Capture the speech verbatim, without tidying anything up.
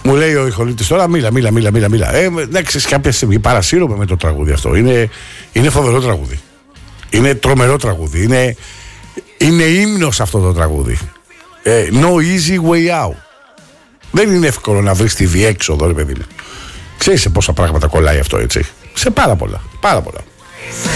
Μου λέει ο ηχολήπτης τώρα, μίλα, μίλα, μίλα, μίλα. μίλα. Ε, ναι, ξέρεις, κάποια στιγμή παρασύρωμαι με το τραγούδι αυτό. Είναι, είναι φοβερό τραγούδι. Είναι τρομερό τραγούδι. Είναι, είναι ύμνος αυτό το τραγούδι. Ε, no easy way out. Δεν είναι εύκολο να βρεις τη διέξοδο, ρε παιδί μου. Ξέρεις σε πόσα πράγματα κολλάει αυτό, έτσι. Σε πάρα πολλά. Πάρα πολλά.